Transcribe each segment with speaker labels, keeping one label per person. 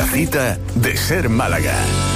Speaker 1: cita de Ser Málaga.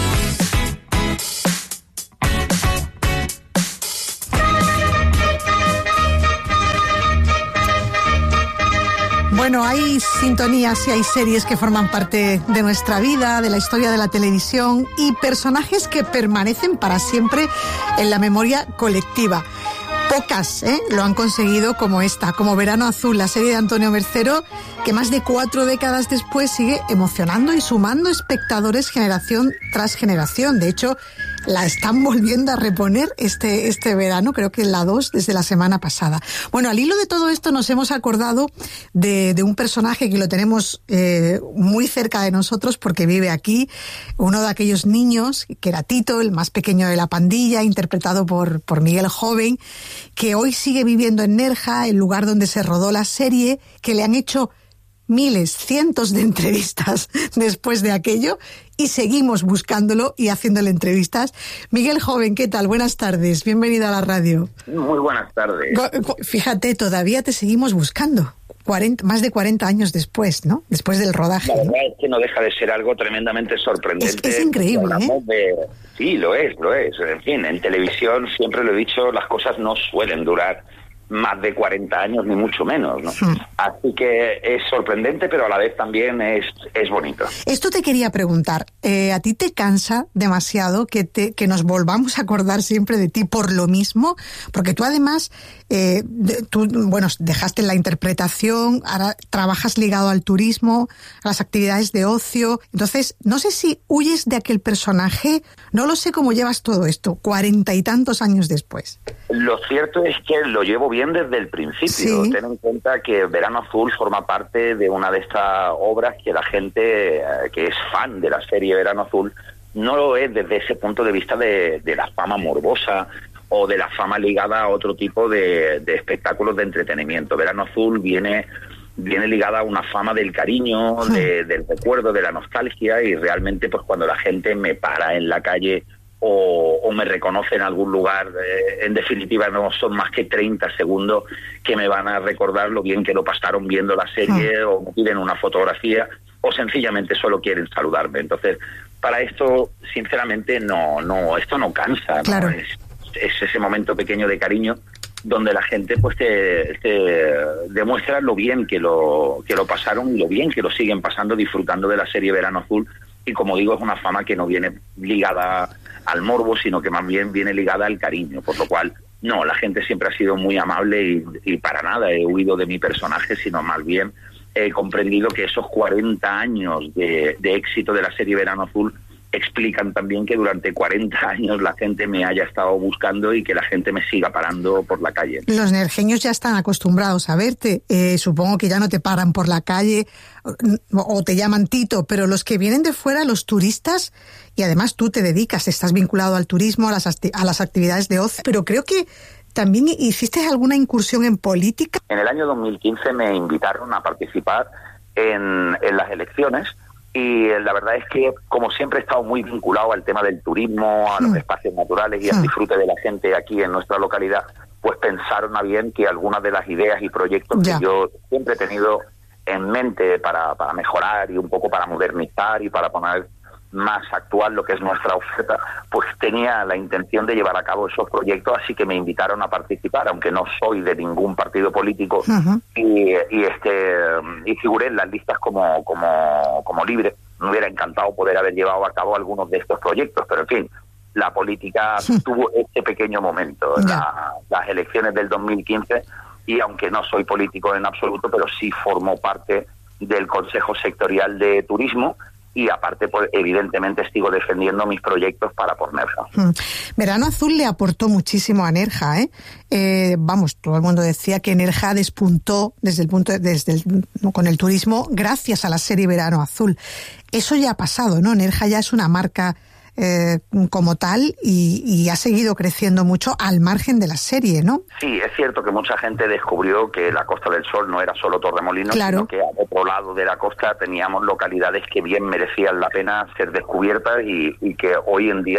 Speaker 2: Bueno, hay sintonías y hay series que forman parte de nuestra vida, de la historia de la televisión, y personajes que permanecen para siempre en la memoria colectiva. Pocas lo han conseguido como esta, como Verano Azul, la serie de Antonio Mercero, que más de 4 décadas después sigue emocionando y sumando espectadores generación tras generación. De hecho, la están volviendo a reponer este verano, creo que la 2 desde la semana pasada. Bueno, al hilo de todo esto nos hemos acordado de un personaje que lo tenemos muy cerca de nosotros porque vive aquí, uno de aquellos niños, que era Tito, el más pequeño de la pandilla, interpretado por Miguel Joven, que hoy sigue viviendo en Nerja, el lugar donde se rodó la serie, que le han hecho miles, cientos de entrevistas después de aquello, y seguimos buscándolo y haciéndole entrevistas. Miguel Joven, ¿qué tal? Buenas tardes, bienvenido a la radio.
Speaker 3: Muy buenas tardes.
Speaker 2: Fíjate, todavía te seguimos buscando, más de 40 años después, ¿no? Después del rodaje.
Speaker 3: La verdad es que no deja de ser algo tremendamente sorprendente.
Speaker 2: Es increíble,
Speaker 3: Sí, lo es. En fin, en televisión, siempre lo he dicho, las cosas no suelen durar más de 40 años, ni mucho menos, ¿no? Así que es sorprendente, pero a la vez también es bonito.
Speaker 2: Esto te quería preguntar, ¿a ti te cansa demasiado que nos volvamos a acordar siempre de ti por lo mismo? Porque tú además, dejaste la interpretación, ahora trabajas ligado al turismo, a las actividades de ocio. Entonces, no sé si huyes de aquel personaje, no lo sé cómo llevas todo esto, 40 y tantos años después.
Speaker 3: Lo cierto es que lo llevo bien desde el principio.
Speaker 2: Sí.
Speaker 3: Ten en cuenta que Verano Azul forma parte de una de estas obras que la gente que es fan de la serie Verano Azul no lo es desde ese punto de vista de la fama morbosa o de la fama ligada a otro tipo de espectáculos de entretenimiento. Verano Azul viene ligada a una fama del cariño, del recuerdo, de la nostalgia, y realmente pues cuando la gente me para en la calle o me reconoce en algún lugar, en definitiva no son más que 30 segundos que me van a recordar lo bien que lo pasaron viendo la serie, o me piden una fotografía, o sencillamente solo quieren saludarme. Entonces, para esto, sinceramente, esto no cansa, ¿no?
Speaker 2: Claro.
Speaker 3: Es ese momento pequeño de cariño donde la gente pues te demuestra lo bien que lo pasaron y lo bien que lo siguen pasando disfrutando de la serie Verano Azul. Y como digo, es una fama que no viene ligada al morbo, sino que más bien viene ligada al cariño, por lo cual, no, la gente siempre ha sido muy amable y para nada he huido de mi personaje, sino más bien he comprendido que esos 40 años de éxito de la serie Verano Azul explican también que durante 40 años la gente me haya estado buscando y que la gente me siga parando por la calle.
Speaker 2: Los nerjeños ya están acostumbrados a verte. Supongo que ya no te paran por la calle o te llaman Tito, pero los que vienen de fuera, los turistas, y además tú te dedicas, estás vinculado al turismo, a las actividades de ocio, pero creo que también hiciste alguna incursión en política.
Speaker 3: En el año 2015 me invitaron a participar en las elecciones. Y la verdad es que, como siempre, he estado muy vinculado al tema del turismo, a los espacios naturales y al disfrute de la gente aquí en nuestra localidad, pues pensaron a bien que algunas de las ideas y proyectos que yo siempre he tenido en mente para mejorar y un poco para modernizar y para poner más actual lo que es nuestra oferta, pues tenía la intención de llevar a cabo esos proyectos, así que me invitaron a participar, aunque no soy de ningún partido político, y figuré en las listas como libre. Me hubiera encantado poder haber llevado a cabo algunos de estos proyectos, pero en fin, la política tuvo este pequeño momento, las elecciones del 2015, y aunque no soy político en absoluto, pero sí formo parte del Consejo Sectorial de Turismo, y aparte, pues, evidentemente sigo defendiendo mis proyectos para por Nerja.
Speaker 2: Verano Azul le aportó muchísimo a Nerja, todo el mundo decía que Nerja despuntó con el turismo gracias a la serie Verano Azul. Eso ya ha pasado, ¿no? Nerja ya es una marca como tal y ha seguido creciendo mucho al margen de la serie, ¿no?
Speaker 3: Sí, es cierto que mucha gente descubrió que la Costa del Sol no era solo Torremolinos, sino que al otro lado de la costa teníamos localidades que bien merecían la pena ser descubiertas y que hoy en día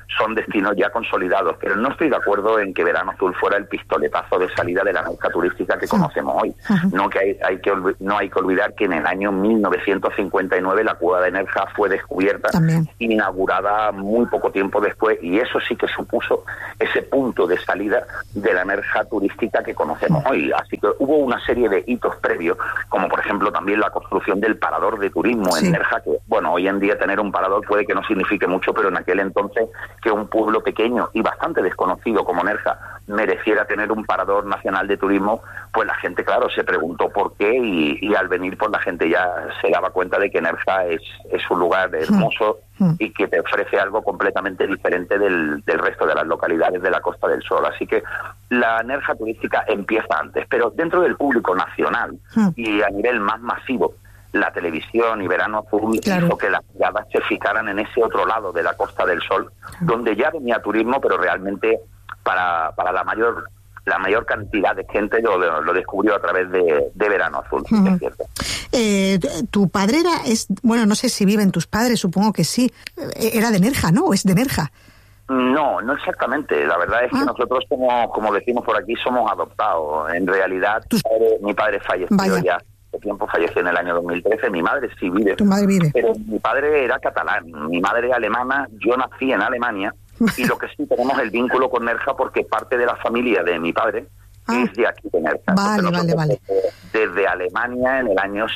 Speaker 3: son destinos ya consolidados, pero no estoy de acuerdo en que Verano Azul fuera el pistoletazo de salida de la Nerja turística que conocemos hoy. No hay que olvidar que en el año 1959 la cueva de Nerja fue descubierta, inaugurada muy poco tiempo después, y eso sí que supuso ese punto de salida de la Nerja turística que conocemos hoy. Así que hubo una serie de hitos previos, como por ejemplo también la construcción del parador de turismo en Nerja, que bueno, hoy en día tener un parador puede que no signifique mucho, pero en aquel entonces que un pueblo pequeño y bastante desconocido como Nerja mereciera tener un parador nacional de turismo, pues la gente, claro, se preguntó por qué, y al venir pues la gente ya se daba cuenta de que Nerja es un lugar hermoso y que te ofrece algo completamente diferente del resto de las localidades de la Costa del Sol. Así que la Nerja turística empieza antes, pero dentro del público nacional y a nivel más masivo, la televisión y Verano Azul hizo que las miradas se fijaran en ese otro lado de la Costa del Sol, donde ya venía turismo, pero realmente para la mayor cantidad de gente lo descubrió a través de Verano Azul. Es cierto.
Speaker 2: Tu padre bueno, no sé si viven tus padres, supongo que sí, era de Nerja, ¿no? ¿O es de Nerja?
Speaker 3: No exactamente. La verdad es que nosotros, como decimos por aquí, somos adoptados. En realidad, mi padre falleció ya. De tiempo, falleció en el año 2013. Mi madre sí vive.
Speaker 2: Tu madre vive.
Speaker 3: Pero mi padre era catalán, mi madre alemana, yo nací en Alemania, y lo que sí tenemos el vínculo con Nerja porque parte de la familia de mi padre es de aquí de Nerja.
Speaker 2: Vale.
Speaker 3: Desde Alemania en el año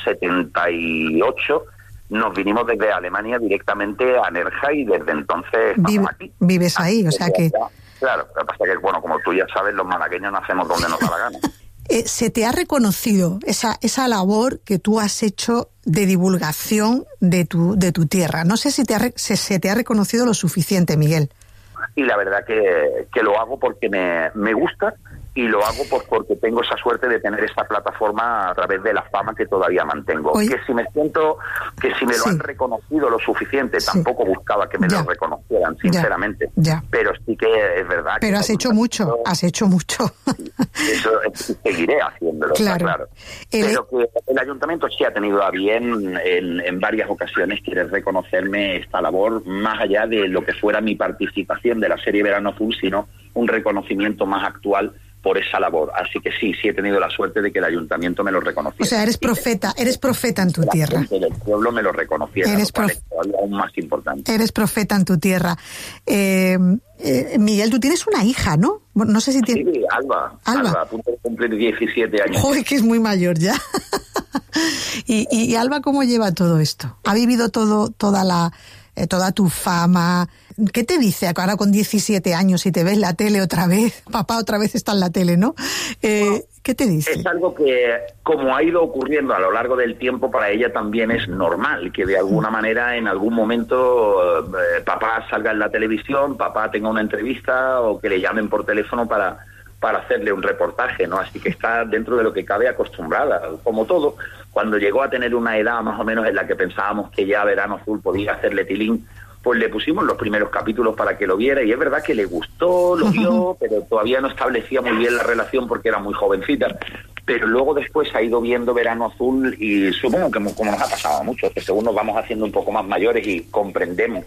Speaker 3: 78 nos vinimos desde Alemania directamente a Nerja y desde entonces estamos aquí.
Speaker 2: Vives ahí, o sea que...
Speaker 3: Claro, lo que pasa es que, bueno, como tú ya sabes, los malagueños nacemos donde nos da la gana.
Speaker 2: ¿Se te ha reconocido esa labor que tú has hecho de divulgación de tu tierra? No sé si se te ha reconocido lo suficiente, Miguel.
Speaker 3: Y la verdad que lo hago porque me gusta, y lo hago pues porque tengo esa suerte de tener esta plataforma a través de la fama que todavía mantengo. Que si me lo han reconocido lo suficiente, tampoco buscaba que me lo reconocieran, sinceramente. Pero sí que es verdad.
Speaker 2: Pero has hecho mucho.
Speaker 3: Eso seguiré haciéndolo, claro. Pero que el ayuntamiento sí ha tenido a bien en varias ocasiones quiere reconocerme esta labor, más allá de lo que fuera mi participación de la serie Verano Azul, sino un reconocimiento más actual por esa labor. Así que sí he tenido la suerte de que el ayuntamiento me lo reconociera.
Speaker 2: O sea, eres profeta en tu tierra.
Speaker 3: La gente del pueblo me lo reconociera, lo cual es todavía aún más importante.
Speaker 2: Eres profeta en tu tierra. Miguel, tú tienes una hija, ¿no? No sé si tienes...
Speaker 3: Sí, Alba, a punto de cumplir 17 años.
Speaker 2: Joder, que es muy mayor ya. ¿Y Alba cómo lleva todo esto? ¿Ha vivido toda tu fama? ¿Qué te dice ahora con 17 años y te ves la tele otra vez? Papá otra vez está en la tele, ¿no? ¿Qué te dice?
Speaker 3: Es algo que, como ha ido ocurriendo a lo largo del tiempo, para ella también es normal, que de alguna manera en algún momento papá salga en la televisión, papá tenga una entrevista o que le llamen por teléfono para hacerle un reportaje, ¿no? Así que está dentro de lo que cabe acostumbrada. Como todo, cuando llegó a tener una edad más o menos en la que pensábamos que ya Verano Azul podía hacerle tilín, pues le pusimos los primeros capítulos para que lo viera, y es verdad que le gustó, lo vio, pero todavía no establecía muy bien la relación porque era muy jovencita. Pero luego después ha ido viendo Verano Azul, y supongo que como nos ha pasado a muchos, que según nos vamos haciendo un poco más mayores y comprendemos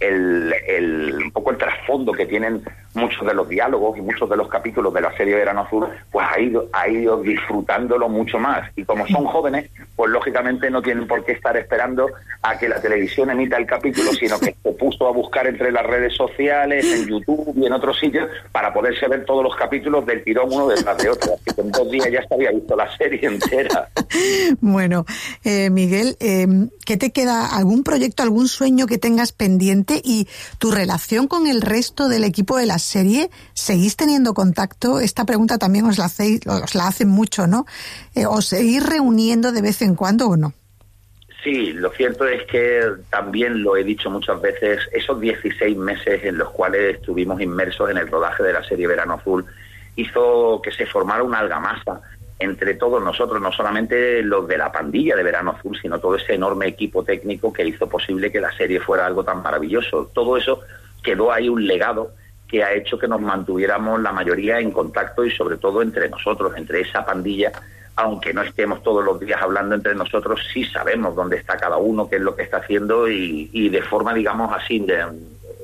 Speaker 3: un poco el trasfondo que tienen muchos de los diálogos y muchos de los capítulos de la serie Verano Azul, pues ha ido disfrutándolo mucho más. Y como son jóvenes, pues lógicamente no tienen por qué estar esperando a que la televisión emita el capítulo, sino que se puso a buscar entre las redes sociales, en YouTube y en otros sitios, para poderse ver todos los capítulos del tirón uno detrás de otro. Así que en 2 días ya se había visto la serie entera.
Speaker 2: Bueno, Miguel, ¿qué te queda? ¿Algún proyecto, algún sueño que tengas pendiente? Y tu relación con el resto del equipo de la serie, ¿seguís teniendo contacto? Esta pregunta también os la hacen mucho, ¿no? ¿Os seguís reuniendo de vez en cuando o no?
Speaker 3: Sí, lo cierto es que también lo he dicho muchas veces, esos 16 meses en los cuales estuvimos inmersos en el rodaje de la serie Verano Azul hizo que se formara una argamasa entre todos nosotros, no solamente los de la pandilla de Verano Azul, sino todo ese enorme equipo técnico que hizo posible que la serie fuera algo tan maravilloso. Todo eso quedó ahí un legado que ha hecho que nos mantuviéramos la mayoría en contacto, y sobre todo entre nosotros, entre esa pandilla. Aunque no estemos todos los días hablando entre nosotros, sí sabemos dónde está cada uno, qué es lo que está haciendo, y de forma, digamos así,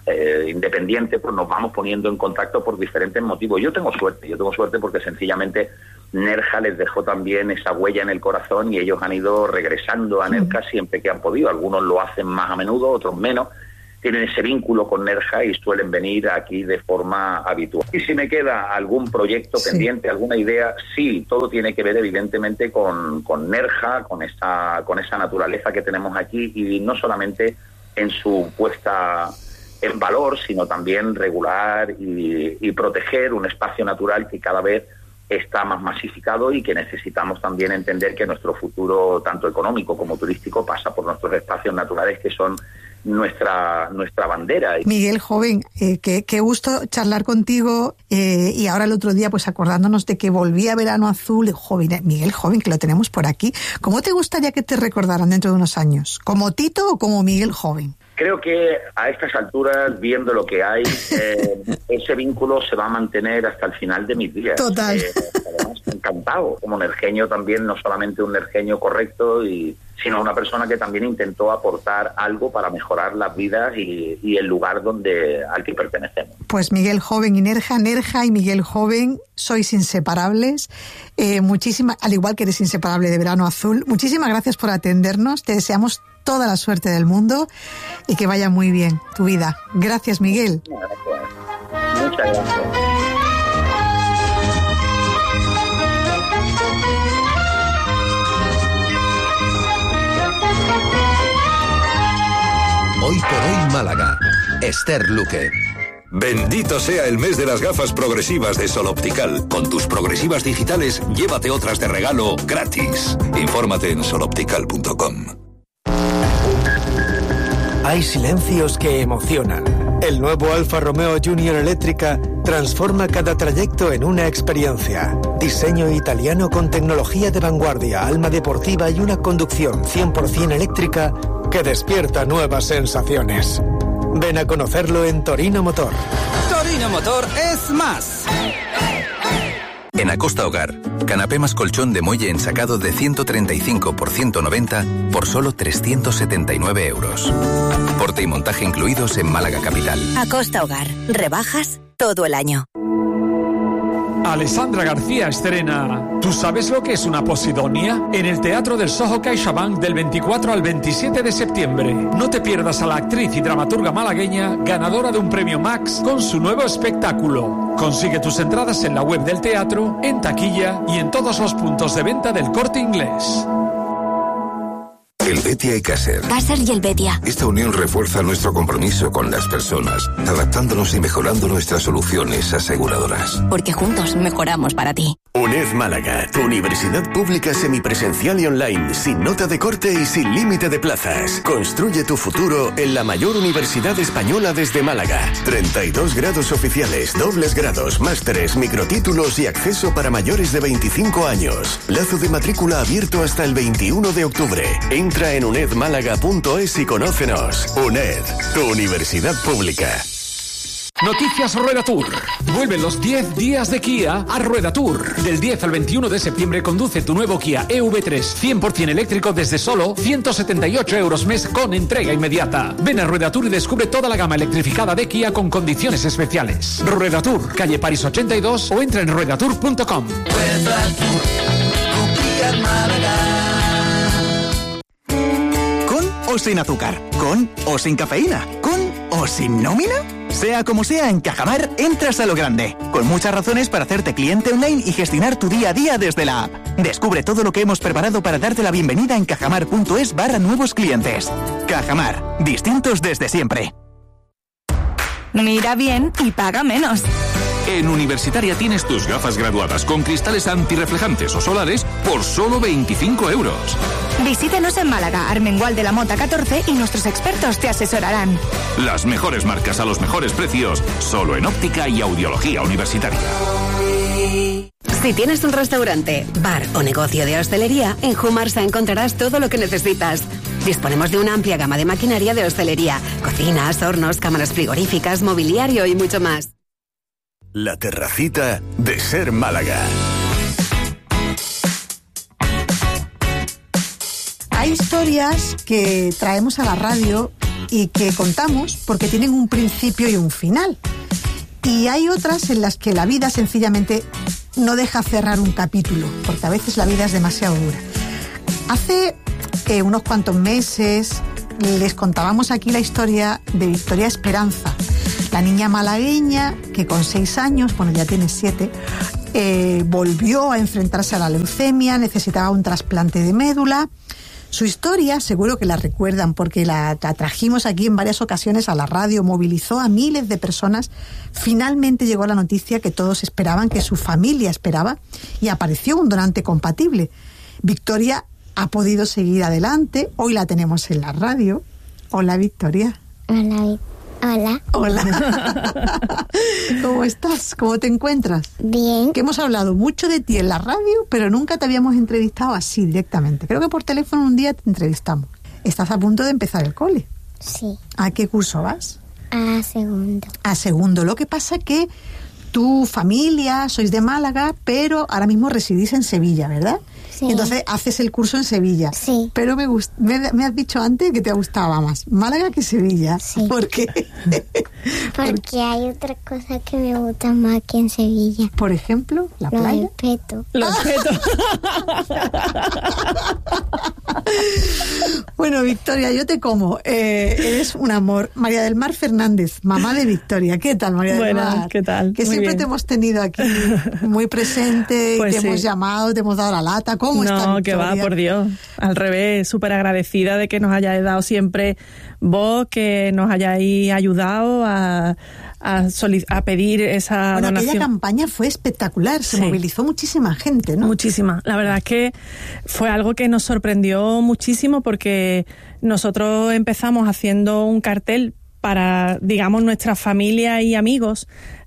Speaker 3: independiente, pues nos vamos poniendo en contacto por diferentes motivos. Yo tengo suerte porque sencillamente Nerja les dejó también esa huella en el corazón y ellos han ido regresando a Nerja siempre que han podido. Algunos lo hacen más a menudo, otros menos. Tienen ese vínculo con Nerja y suelen venir aquí de forma habitual. Y si me queda algún proyecto pendiente, alguna idea, sí, todo tiene que ver evidentemente con Nerja, con esa naturaleza que tenemos aquí, y no solamente en su puesta en valor, sino también regular y proteger un espacio natural que cada vez está más masificado y que necesitamos también entender que nuestro futuro, tanto económico como turístico, pasa por nuestros espacios naturales, que son nuestra bandera.
Speaker 2: Miguel, joven, qué gusto charlar contigo, y ahora el otro día, pues acordándonos de que volvía Verano Azul, joven, Miguel, joven, que lo tenemos por aquí. ¿Cómo te gustaría que te recordaran dentro de unos años? ¿Como Tito o como Miguel, joven?
Speaker 3: Creo que a estas alturas, viendo lo que hay, ese vínculo se va a mantener hasta el final de mis días.
Speaker 2: Total.
Speaker 3: Además, encantado, como nerjeño también, no solamente un nerjeño correcto, sino una persona que también intentó aportar algo para mejorar las vidas y el lugar al que pertenecemos.
Speaker 2: Pues Miguel Joven y Nerja y Miguel Joven, sois inseparables. Al igual que eres inseparable de Verano Azul. Muchísimas gracias por atendernos. Te deseamos toda la suerte del mundo y que vaya muy bien tu vida. Gracias, Miguel.
Speaker 3: Gracias. Muchas gracias.
Speaker 1: Hoy por hoy Málaga. Esther Luque. Bendito sea el mes de las gafas progresivas de Sol Optical. Con tus progresivas digitales, llévate otras de regalo gratis. Infórmate en soloptical.com.
Speaker 4: Hay silencios que emocionan. El nuevo Alfa Romeo Junior Eléctrica transforma cada trayecto en una experiencia. Diseño italiano con tecnología de vanguardia, alma deportiva y una conducción 100% eléctrica que despierta nuevas sensaciones. Ven a conocerlo en Torino Motor.
Speaker 5: Torino Motor es más.
Speaker 6: En Acosta Hogar, canapé más colchón de muelle ensacado de 135 por 190 por solo 379 euros. Porte y montaje incluidos en Málaga Capital.
Speaker 7: Acosta Hogar, rebajas todo el año.
Speaker 8: Alessandra García estrena ¿Tú sabes lo que es una posidonia? En el Teatro del Soho CaixaBank del 24 al 27 de septiembre. No te pierdas a la actriz y dramaturga malagueña ganadora de un premio Max con su nuevo espectáculo. Consigue tus entradas en la web del teatro, en taquilla y en todos los puntos de venta del Corte Inglés.
Speaker 6: Helvetia y Caser.
Speaker 7: Caser y Helvetia.
Speaker 6: Esta unión refuerza nuestro compromiso con las personas, adaptándonos y mejorando nuestras soluciones aseguradoras.
Speaker 7: Porque juntos mejoramos para ti.
Speaker 1: UNED Málaga, tu universidad pública semipresencial y online, sin nota de corte y sin límite de plazas. Construye tu futuro en la mayor universidad española desde Málaga. 32 grados oficiales, dobles grados, másteres, microtítulos y acceso para mayores de 25 años. Plazo de matrícula abierto hasta el 21 de octubre. Entra en unedmálaga.es y conócenos. UNED, tu universidad pública.
Speaker 8: Noticias Rueda Tour. Vuelven los 10 días de Kia a Rueda Tour. Del 10 al 21 de septiembre conduce tu nuevo Kia EV3 100% eléctrico desde solo 178 euros mes con entrega inmediata. Ven a Rueda Tour y descubre toda la gama electrificada de Kia con condiciones especiales. Rueda Tour, calle París 82 o entra en ruedatour.com.
Speaker 5: Rueda Tour, tu Kia Málaga.
Speaker 9: ¿Con o sin azúcar? ¿Con o sin cafeína? ¿Con o sin nómina? Sea como sea, en Cajamar entras a lo grande, con muchas razones para hacerte cliente online y gestionar tu día a día desde la app. Descubre todo lo que hemos preparado para darte la bienvenida en cajamar.es/nuevos clientes. Cajamar, distintos desde siempre.
Speaker 7: Mira bien y paga menos.
Speaker 10: En Universitaria tienes tus gafas graduadas con cristales antirreflejantes o solares por solo 25 euros.
Speaker 7: Visítenos en Málaga, Armengual de la Mota 14 y nuestros expertos te asesorarán.
Speaker 10: Las mejores marcas a los mejores precios, solo en óptica y audiología universitaria.
Speaker 11: Si tienes un restaurante, bar o negocio de hostelería, en Humarsa encontrarás todo lo que necesitas. Disponemos de una amplia gama de maquinaria de hostelería, cocinas, hornos, cámaras frigoríficas, mobiliario y mucho más.
Speaker 1: La terracita de Ser Málaga.
Speaker 2: Hay historias que traemos a la radio y que contamos porque tienen un principio y un final. Y hay otras en las que la vida sencillamente no deja cerrar un capítulo, porque a veces la vida es demasiado dura. Hace unos cuantos meses les contábamos aquí la historia de Victoria Esperanza, la niña malagueña que con 6 años, bueno, ya tiene 7, volvió a enfrentarse a la leucemia, necesitaba un trasplante de médula. Su historia, seguro que la recuerdan porque la trajimos aquí en varias ocasiones a la radio, movilizó a miles de personas. Finalmente llegó la noticia que todos esperaban, que su familia esperaba, y apareció un donante compatible. Victoria ha podido seguir adelante, hoy la tenemos en la radio. Hola, Victoria.
Speaker 12: Hola.
Speaker 2: Hola. ¿Cómo estás? ¿Cómo te encuentras?
Speaker 12: Bien.
Speaker 2: Que hemos hablado mucho de ti en la radio, pero nunca te habíamos entrevistado así directamente. Creo que por teléfono un día te entrevistamos. Estás a punto de empezar el cole.
Speaker 12: Sí.
Speaker 2: ¿A qué curso vas?
Speaker 12: A segundo.
Speaker 2: A segundo. Lo que pasa que tu familia, sois de Málaga, pero ahora mismo residís en Sevilla, ¿verdad?
Speaker 12: Sí.
Speaker 2: Entonces haces el curso en Sevilla.
Speaker 12: Sí.
Speaker 2: Pero me has dicho antes que te gustaba más Málaga que Sevilla.
Speaker 12: Sí.
Speaker 2: ¿Por qué?
Speaker 12: Porque hay otras cosas que me gustan más que en Sevilla.
Speaker 2: Por ejemplo, la
Speaker 12: Lo
Speaker 2: playa.
Speaker 12: del peto.
Speaker 13: Los petos.
Speaker 2: Bueno, Victoria, yo te como. Eres un amor. María del Mar Fernández, mamá de Victoria. ¿Qué tal, María del Mar?
Speaker 13: Buenas, ¿qué tal?
Speaker 2: Que
Speaker 13: Muy
Speaker 2: siempre
Speaker 13: bien.
Speaker 2: te hemos tenido aquí muy presente,
Speaker 13: Pues
Speaker 2: y te
Speaker 13: sí.
Speaker 2: hemos llamado, te hemos dado la lata. ¿Cómo estás,
Speaker 13: No, que
Speaker 2: Victoria?
Speaker 13: va, por Dios. Al revés, súper agradecida de que nos hayáis dado siempre voz, que nos hayáis ayudado a pedir esa
Speaker 2: Bueno,
Speaker 13: donación.
Speaker 2: aquella campaña fue espectacular, se
Speaker 13: Sí.
Speaker 2: movilizó muchísima gente, ¿no?
Speaker 13: Muchísima. La verdad es que fue algo que nos sorprendió muchísimo porque nosotros empezamos haciendo un cartel para, digamos, nuestra familia y amigos,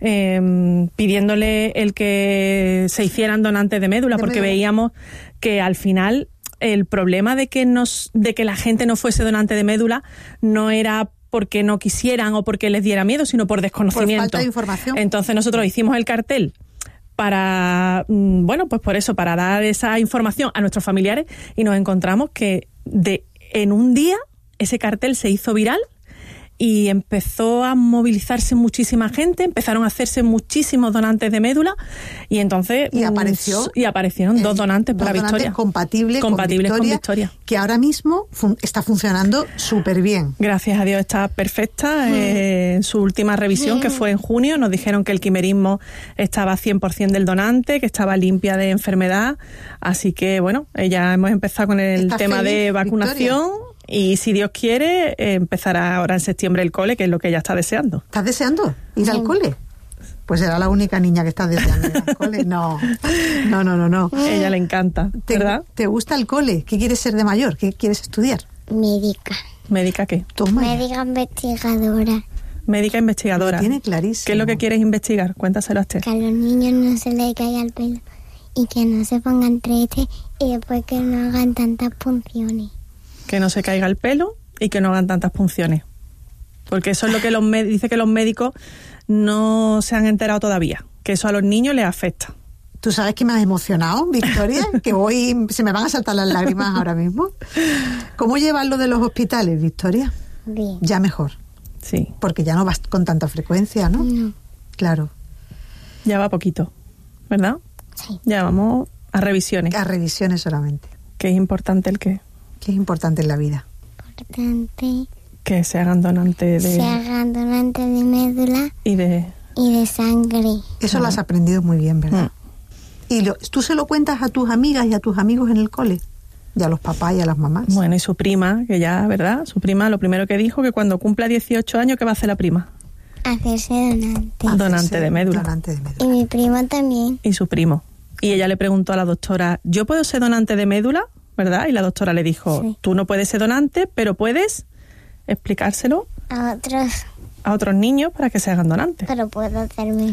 Speaker 13: pidiéndole el que se hicieran donantes de médula, porque veíamos que al final el problema de que la gente no fuese donante de médula no era porque no quisieran o porque les diera miedo, sino por desconocimiento.
Speaker 2: Por falta de información.
Speaker 13: Entonces nosotros hicimos el cartel para, bueno, pues por eso, para dar esa información a nuestros familiares, y nos encontramos que en un día ese cartel se hizo viral y empezó a movilizarse muchísima gente, empezaron a hacerse muchísimos donantes de médula y entonces aparecieron 2 donantes para Victoria.
Speaker 2: Compatibles con Victoria, que ahora mismo está funcionando súper bien.
Speaker 13: Gracias a Dios está perfecta. En su última revisión, que fue en junio, nos dijeron que el quimerismo estaba 100% del donante, que estaba limpia de enfermedad. Así que, bueno, ya hemos empezado con el tema de vacunación. Victoria. Y si Dios quiere, empezará ahora en septiembre el cole, que es lo que ella está deseando.
Speaker 2: ¿Estás deseando ir al cole? Pues será la única niña que está deseando ir al cole. No.
Speaker 13: Ella le encanta, ¿verdad?
Speaker 2: ¿Te gusta el cole? ¿Qué quieres ser de mayor? ¿Qué quieres estudiar?
Speaker 12: Médica.
Speaker 13: ¿Médica qué?
Speaker 12: Médica investigadora.
Speaker 13: Médica investigadora.
Speaker 2: Lo tiene clarísimo.
Speaker 13: ¿Qué es lo que quieres investigar? Cuéntaselo a usted.
Speaker 12: Que a los niños no se les caiga el pelo y que no se pongan tristes y después que no hagan tantas punciones.
Speaker 13: Que no se caiga el pelo y que no hagan tantas punciones. Porque eso es lo que dice que los médicos no se han enterado todavía, que eso a los niños les afecta.
Speaker 2: ¿Tú sabes que me has emocionado, Victoria? Que se me van a saltar las lágrimas ahora mismo. ¿Cómo llevas lo de los hospitales, Victoria?
Speaker 12: Bien.
Speaker 2: Ya mejor.
Speaker 13: Sí.
Speaker 2: Porque ya no vas con tanta frecuencia, ¿no?
Speaker 12: No.
Speaker 2: Claro.
Speaker 13: Ya va poquito, ¿verdad?
Speaker 12: Sí.
Speaker 13: Ya vamos a revisiones.
Speaker 2: A revisiones solamente.
Speaker 13: Que es importante el qué.
Speaker 2: ¿Qué es importante en la vida?
Speaker 12: Importante.
Speaker 13: Que se hagan donantes de...
Speaker 12: Se hagan donantes de médula.
Speaker 13: Y de
Speaker 12: sangre.
Speaker 2: Eso lo has aprendido muy bien, ¿verdad? ¿Y tú se lo cuentas a tus amigas y a tus amigos en el cole? Y a los papás y a las mamás.
Speaker 13: Bueno, y su prima, que ya, ¿verdad? Su prima lo primero que dijo, que cuando cumpla 18 años, ¿qué va a hacer la prima?
Speaker 12: Hacerse donante.
Speaker 13: Donante de médula.
Speaker 12: Y mi primo también.
Speaker 13: Y su primo. Y ella le preguntó a la doctora, ¿yo puedo ser donante de médula? ¿Verdad? Y la doctora le dijo, sí. Tú no puedes ser donante, pero puedes explicárselo
Speaker 12: a
Speaker 13: otros niños para que se hagan donantes.
Speaker 12: Pero puedo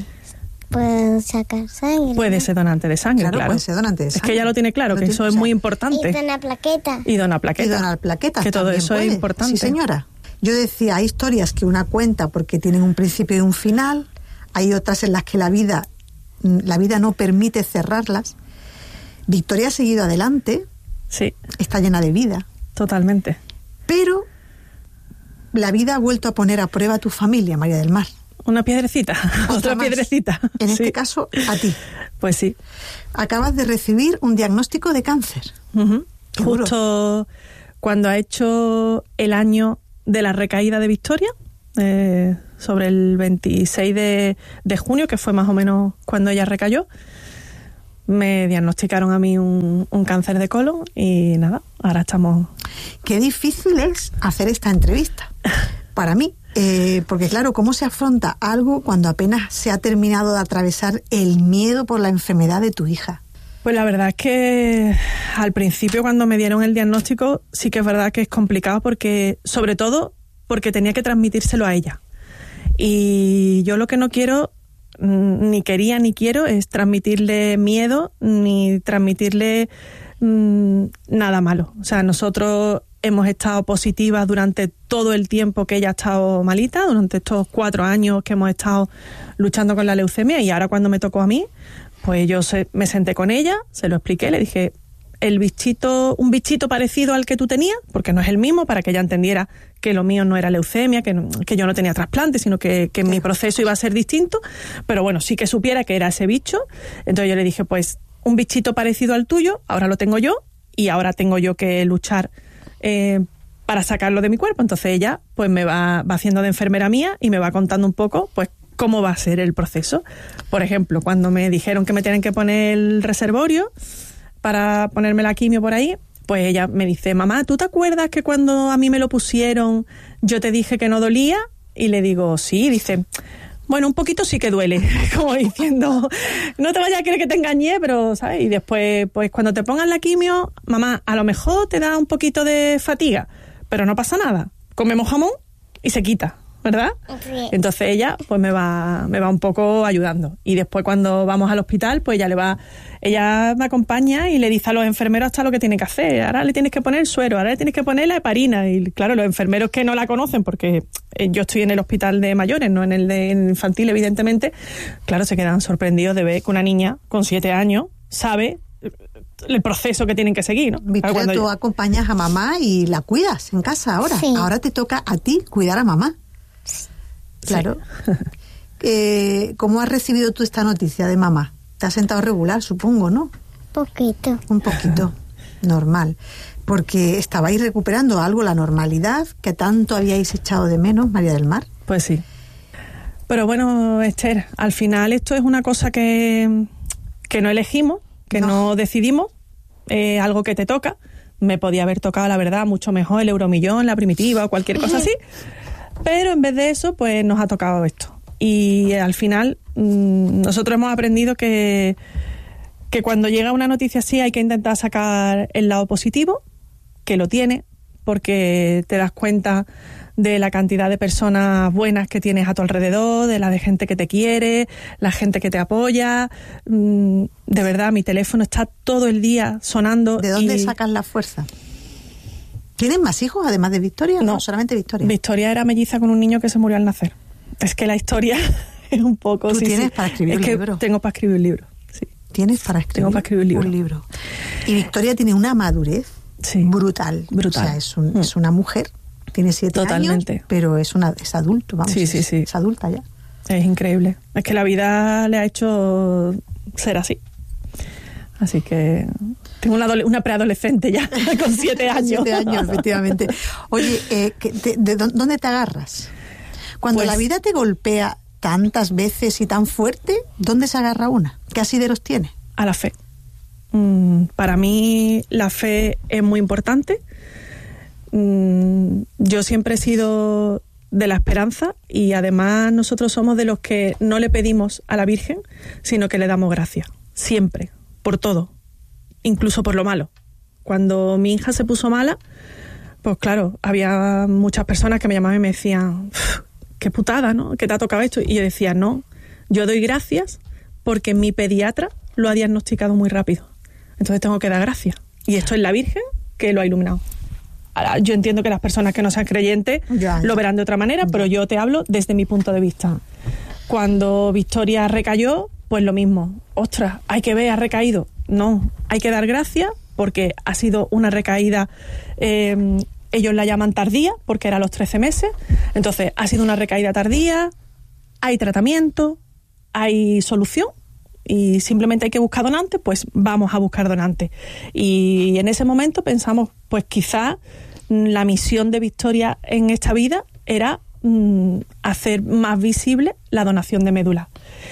Speaker 12: sacar sangre.
Speaker 13: Puede ser donante de sangre, claro.
Speaker 2: Puede ser donante de sangre.
Speaker 13: Es que ella lo tiene claro, que eso es muy importante.
Speaker 12: Y donar plaquetas.
Speaker 13: Y donar
Speaker 2: plaquetas.
Speaker 13: Que todo eso es importante.
Speaker 2: Sí, señora. Yo decía, hay historias que una cuenta porque tienen un principio y un final. Hay otras en las que la vida no permite cerrarlas. Victoria ha seguido adelante.
Speaker 13: Sí.
Speaker 2: Está llena de vida.
Speaker 13: Totalmente.
Speaker 2: Pero la vida ha vuelto a poner a prueba a tu familia, María del Mar.
Speaker 13: Una piedrecita, otra piedrecita.
Speaker 2: En este caso, a ti.
Speaker 13: Pues sí.
Speaker 2: Acabas de recibir un diagnóstico de cáncer.
Speaker 13: Uh-huh. Justo cuando ha hecho el año de la recaída de Victoria, sobre el 26 de junio, que fue más o menos cuando ella recayó, me diagnosticaron a mí un cáncer de colon y nada, ahora estamos...
Speaker 2: Qué difícil es hacer esta entrevista, para mí. Porque claro, ¿cómo se afronta algo cuando apenas se ha terminado de atravesar el miedo por la enfermedad de tu hija?
Speaker 13: Pues la verdad es que al principio cuando me dieron el diagnóstico sí que es verdad que es complicado porque, sobre todo, porque tenía que transmitírselo a ella. Y yo lo que no quiero, ni quería ni quiero, es transmitirle miedo ni transmitirle nada malo. O sea, nosotros hemos estado positivas durante todo el tiempo que ella ha estado malita, durante estos 4 años que hemos estado luchando con la leucemia, y ahora cuando me tocó a mí, pues yo me senté con ella, se lo expliqué, le dije, un bichito parecido al que tú tenías, porque no es el mismo, para que ella entendiera que lo mío no era leucemia, que yo no tenía trasplante, sino que mi proceso iba a ser distinto, pero bueno, sí que supiera que era ese bicho. Entonces yo le dije, pues un bichito parecido al tuyo, ahora lo tengo yo, y ahora tengo yo que luchar para sacarlo de mi cuerpo. Entonces ella pues me va haciendo de enfermera mía y me va contando un poco pues cómo va a ser el proceso. Por ejemplo, cuando me dijeron que me tienen que poner el reservorio para ponerme la quimio por ahí, pues ella me dice, mamá, ¿tú te acuerdas que cuando a mí me lo pusieron yo te dije que no dolía? Y le digo, sí. Dice, bueno, un poquito sí que duele, como diciendo, no te vayas a creer que te engañé, pero, ¿sabes? Y después, pues cuando te pongan la quimio, mamá, a lo mejor te da un poquito de fatiga, pero no pasa nada. Comemos jamón y se quita, ¿verdad? Sí. Entonces ella, pues me va un poco ayudando. Y después cuando vamos al hospital, pues ella me acompaña y le dice a los enfermeros hasta lo que tiene que hacer. Ahora le tienes que poner el suero, ahora le tienes que poner la heparina. Y claro, los enfermeros que no la conocen, porque yo estoy en el hospital de mayores, no en el de infantil, evidentemente, claro, se quedan sorprendidos de ver que una niña con 7 años sabe el proceso que tienen que seguir, ¿no?
Speaker 2: Victoria, tú acompañas a mamá y la cuidas en casa ahora. Sí. Ahora te toca a ti cuidar a mamá. Claro. Sí. ¿Cómo has recibido tú esta noticia de mamá? Te has sentado regular, supongo, ¿no? Un poquito. Normal. Porque estabais recuperando algo, la normalidad, que tanto habíais echado de menos, María del Mar.
Speaker 13: Pues sí. Pero bueno, Esther, al final esto es una cosa que no elegimos, que no decidimos, algo que te toca. Me podía haber tocado, la verdad, mucho mejor el Euromillón, la Primitiva o cualquier cosa así. Pero en vez de eso, pues nos ha tocado esto. Y al final, nosotros hemos aprendido que cuando llega una noticia así hay que intentar sacar el lado positivo, que lo tiene, porque te das cuenta de la cantidad de personas buenas que tienes a tu alrededor, de la de gente que te quiere, la gente que te apoya. De verdad, mi teléfono está todo el día sonando.
Speaker 2: ¿De dónde sacas la fuerza? ¿Tienes más hijos además de Victoria? No, solamente Victoria.
Speaker 13: Victoria era melliza con un niño que se murió al nacer. Es que la historia es un poco...
Speaker 2: ¿Tú tienes para escribir un libro?
Speaker 13: Tengo para escribir un libro, sí.
Speaker 2: ¿Tienes para escribir, un libro? Y Victoria tiene una madurez brutal. O sea, es una mujer, tiene 7 años, pero es adulto, vamos. Sí. Es adulta ya.
Speaker 13: Es increíble. Es que la vida le ha hecho ser así. Así que... Tengo una preadolescente ya, con 7 años.
Speaker 2: 7 años, efectivamente. Oye, ¿de dónde te agarras? Cuando la vida te golpea tantas veces y tan fuerte, ¿dónde se agarra una? ¿Qué asideros tiene?
Speaker 13: A la fe. Para mí la fe es muy importante. Yo siempre he sido de la esperanza y además nosotros somos de los que no le pedimos a la Virgen, sino que le damos gracias. Siempre, por todo. Incluso por lo malo. Cuando mi hija se puso mala, pues claro, había muchas personas que me llamaban y me decían, qué putada, ¿no? ¿Qué te ha tocado esto? Y yo decía, no, yo doy gracias porque mi pediatra lo ha diagnosticado muy rápido. Entonces tengo que dar gracias. Y esto es la Virgen que lo ha iluminado. Ahora, yo entiendo que las personas que no sean creyentes lo verán de otra manera, pero yo te hablo desde mi punto de vista. Cuando Victoria recayó, pues lo mismo. Ostras, hay que ver, ha recaído. No, hay que dar gracias porque ha sido una recaída ellos la llaman tardía, porque era a los 13 meses. Entonces, ha sido una recaída tardía, hay tratamiento, hay solución, y simplemente hay que buscar donantes, pues vamos a buscar donantes. Y en ese momento pensamos, pues quizá la misión de Victoria en esta vida era hacer más visible la donación de médula.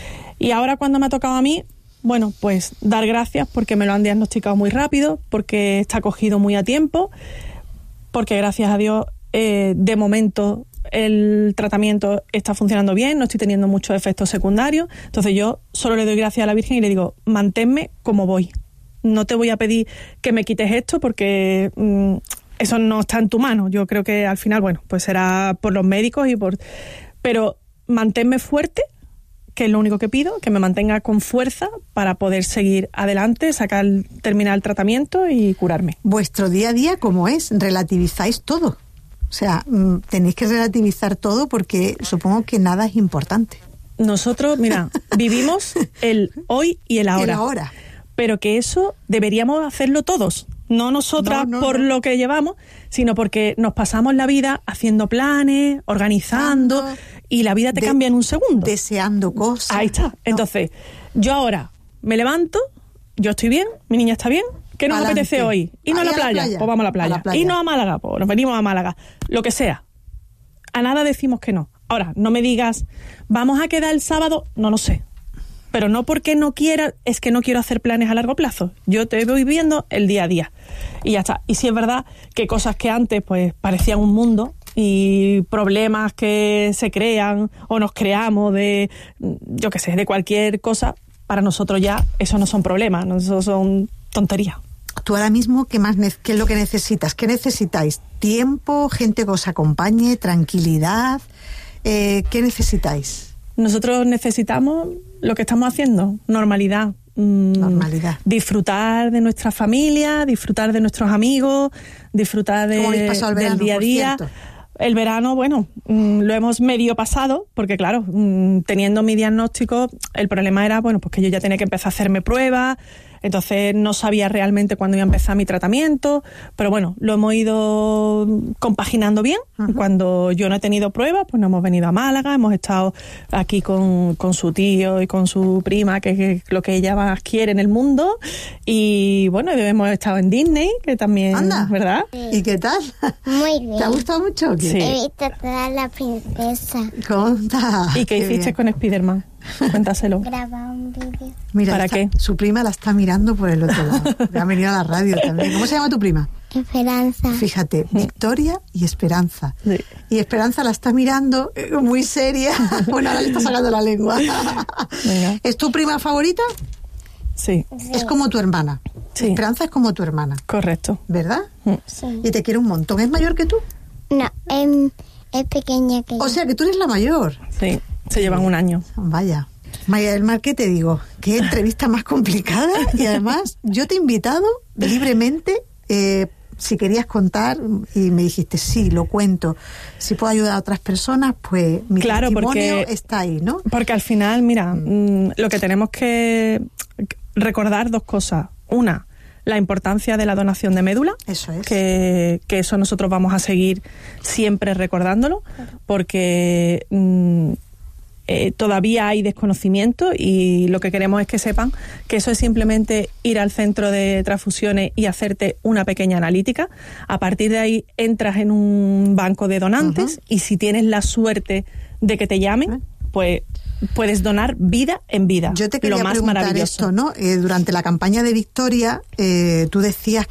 Speaker 13: Y ahora, cuando me ha tocado a mí, bueno, pues dar gracias, porque me lo han diagnosticado muy rápido, porque está cogido muy a tiempo, porque gracias a Dios de momento el tratamiento está funcionando bien, no estoy teniendo muchos efectos secundarios. Entonces yo solo le doy gracias a la Virgen y le digo, manténme como voy, no te voy a pedir que me quites esto, porque eso no está en tu mano. Yo creo que al final, bueno, pues será por los médicos pero manténme fuerte, que es lo único que pido, que me mantenga con fuerza para poder seguir adelante, terminar el tratamiento y curarme.
Speaker 2: Vuestro día a día, ¿cómo es? ¿Relativizáis todo? O sea, tenéis que relativizar todo, porque supongo que nada es importante.
Speaker 13: Nosotros, mira, vivimos el hoy y el ahora.
Speaker 2: El ahora.
Speaker 13: Pero que eso deberíamos hacerlo todos. No nosotras por lo que llevamos, sino porque nos pasamos la vida haciendo planes, organizando, y la vida te cambia en un segundo.
Speaker 2: Deseando cosas.
Speaker 13: Ahí está. Entonces, yo ahora me levanto, yo estoy bien, mi niña está bien, ¿qué nos apetece hoy? ¿Irnos a la playa? Pues vamos a la playa. ¿Irnos a Málaga? Pues nos venimos a Málaga. Lo que sea. A nada decimos que no. Ahora, no me digas, ¿vamos a quedar el sábado? No lo sé. Pero no porque no quiera, es que no quiero hacer planes a largo plazo. Yo te voy viviendo el día a día. Y ya está. Y sí es verdad que cosas que antes pues parecían un mundo, y problemas que se crean o nos creamos de, yo qué sé, de cualquier cosa, para nosotros ya eso no son problemas, no, eso son tonterías.
Speaker 2: Tú ahora mismo, ¿qué es lo que necesitas? ¿Qué necesitáis? ¿Tiempo? ¿Gente que os acompañe? ¿Tranquilidad? ¿Qué necesitáis?
Speaker 13: Nosotros necesitamos lo que estamos haciendo, normalidad.
Speaker 2: Normalidad.
Speaker 13: Disfrutar de nuestra familia, disfrutar de nuestros amigos, disfrutar del día a día. El verano, bueno, lo hemos medio pasado, porque claro, teniendo mi diagnóstico, el problema era, bueno, pues que yo ya tenía que empezar a hacerme pruebas, entonces no sabía realmente cuándo iba a empezar mi tratamiento, pero bueno, lo hemos ido compaginando bien. Uh-huh. Cuando yo no he tenido pruebas, pues nos hemos venido a Málaga, hemos estado aquí con su tío y con su prima, que es lo que ella más quiere en el mundo, y bueno, hemos estado en Disney, que también,
Speaker 2: anda,
Speaker 13: ¿verdad?
Speaker 2: Sí. ¿Y qué tal?
Speaker 12: Muy bien.
Speaker 2: ¿Te ha gustado mucho?
Speaker 13: Sí.
Speaker 12: He visto toda la princesa.
Speaker 2: Conta.
Speaker 13: ¿Y qué hiciste bien con Spiderman? Cuéntaselo.
Speaker 12: Grabar un vídeo.
Speaker 2: Mira,
Speaker 13: ¿para qué?
Speaker 2: Su prima la está mirando por el otro lado. Ha venido a la radio también. ¿Cómo se llama tu prima?
Speaker 12: Esperanza.
Speaker 2: Fíjate, Victoria y Esperanza.
Speaker 13: Sí.
Speaker 2: Y Esperanza la está mirando muy seria. Bueno, ahora le está sacando la lengua.
Speaker 13: Venga.
Speaker 2: ¿Es tu prima favorita?
Speaker 13: Sí.
Speaker 2: Es como tu hermana.
Speaker 13: Sí.
Speaker 2: Esperanza es como tu hermana.
Speaker 13: Correcto.
Speaker 2: ¿Verdad?
Speaker 12: Sí.
Speaker 2: Y te quiere un montón. ¿Es mayor que tú?
Speaker 12: No, es pequeña que yo.
Speaker 2: O sea, que tú eres la mayor.
Speaker 13: Sí, se llevan un año.
Speaker 2: Vaya. María del Mar, ¿qué te digo? Qué entrevista más complicada. Y además, yo te he invitado libremente, si querías contar, y me dijiste, sí, lo cuento. Si puedo ayudar a otras personas, pues mi testimonio está ahí, ¿no?
Speaker 13: Porque al final, mira, lo que tenemos que recordar dos cosas. Una, la importancia de la donación de médula.
Speaker 2: Eso es.
Speaker 13: Que eso nosotros vamos a seguir siempre recordándolo, porque todavía hay desconocimiento, y lo que queremos es que sepan que eso es simplemente ir al centro de transfusiones y hacerte una pequeña analítica. A partir de ahí entras en un banco de donantes. Uh-huh. Y si tienes la suerte de que te llamen, pues puedes donar vida en vida.
Speaker 2: Yo te quería
Speaker 13: lo más
Speaker 2: preguntar
Speaker 13: maravilloso.
Speaker 2: Esto, ¿no? Durante la campaña de Victoria, tú decías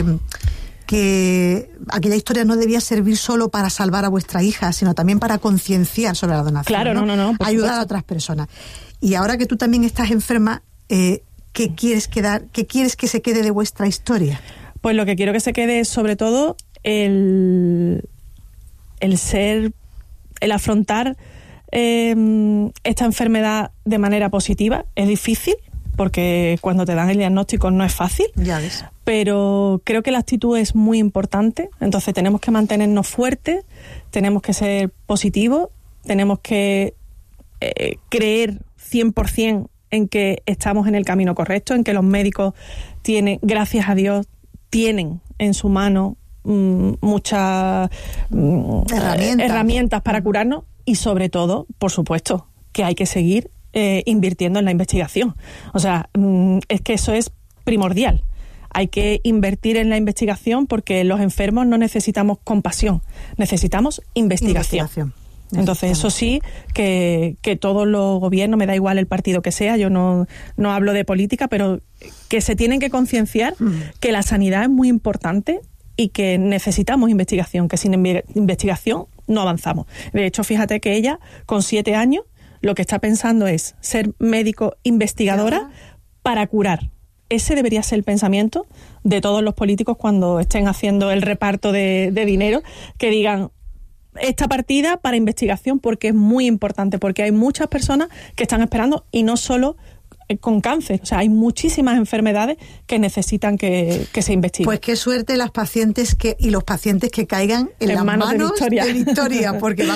Speaker 2: que aquella historia no debía servir solo para salvar a vuestra hija, sino también para concienciar sobre la donación.
Speaker 13: Claro, no.
Speaker 2: Ayudar a otras personas. Y ahora que tú también estás enferma, ¿qué quieres que se quede de vuestra historia?
Speaker 13: Pues lo que quiero que se quede es sobre todo el afrontar esta enfermedad de manera positiva. Es difícil, porque cuando te dan el diagnóstico no es fácil.
Speaker 2: Ya ves.
Speaker 13: Pero creo que la actitud es muy importante. Entonces tenemos que mantenernos fuertes, tenemos que ser positivos, tenemos que creer 100% en que estamos en el camino correcto, en que los médicos tienen, gracias a Dios, tienen en su mano muchas herramientas para curarnos y sobre todo, por supuesto, que hay que seguir invirtiendo en la investigación. O sea, es que eso es primordial. Hay que invertir en la investigación porque los enfermos no necesitamos compasión, necesitamos investigación. Entonces, eso sí, que todos los gobiernos, me da igual el partido que sea, yo no hablo de política, pero que se tienen que concienciar que la sanidad es muy importante y que necesitamos investigación, que sin investigación no avanzamos. De hecho, fíjate que ella, con 7 años, lo que está pensando es ser médico investigadora para curar. Ese debería ser el pensamiento de todos los políticos cuando estén haciendo el reparto de dinero, que digan esta partida para investigación porque es muy importante, porque hay muchas personas que están esperando y no solo con cáncer, o sea, hay muchísimas enfermedades que necesitan que se investiguen.
Speaker 2: Pues qué suerte las pacientes y los pacientes que caigan en las manos de Victoria porque van